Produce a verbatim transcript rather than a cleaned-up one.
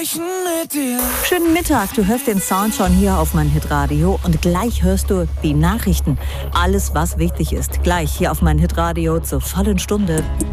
sprechen mit dir. Schönen Mittag, du hörst den Sound schon hier auf mein Hitradio und gleich hörst du die Nachrichten. Alles, was wichtig ist, gleich hier auf mein Hitradio zur vollen Stunde.